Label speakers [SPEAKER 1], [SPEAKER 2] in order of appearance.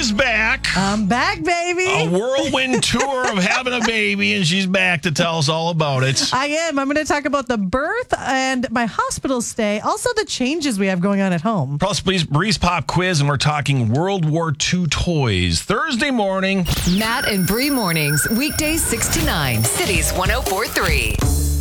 [SPEAKER 1] She's back.
[SPEAKER 2] I'm back, baby.
[SPEAKER 1] A whirlwind tour of having a baby, and she's back to tell us all about it.
[SPEAKER 2] I am. I'm going to talk about the birth and my hospital stay, also the changes we have going on at home.
[SPEAKER 1] Plus, please, Breeze Pop quiz, and we're talking World War II toys. Thursday morning.
[SPEAKER 3] Matt and Bree mornings, weekdays 6 to 9, Cities 104.3.